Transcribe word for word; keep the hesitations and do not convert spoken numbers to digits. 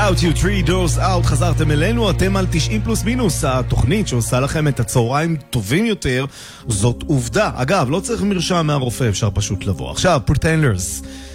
Without You, Three Doors Out. חזרתם אלינו, אתם על תשעים פלוס מינוס, התוכנית שעושה לכם את הצהריים טובים יותר. זאת עובדה. אגב, לא צריך מרשם מהרופא, אפשר פשוט לבוא. עכשיו, Pretenders.